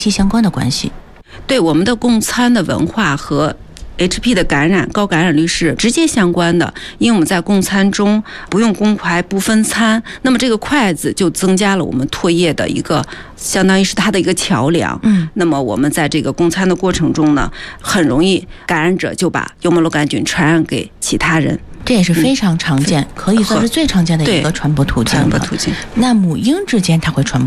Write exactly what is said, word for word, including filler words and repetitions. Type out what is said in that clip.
息相关的关系。 对，我们的供餐的文化和H P 的感染高感染率是直接相关的，因为我们在供餐中不用公筷不分餐，那么这个筷子就增加了我们唾液的一个，相当于是它的一个桥梁。 嗯， 那么我们在这个供餐的过程中呢，很容易感染者就把幽门螺杆菌传染给其他人。 这也是非常常见，嗯、可以算是最常见的一个传播途径。 传播途径。 那母婴之间它会传播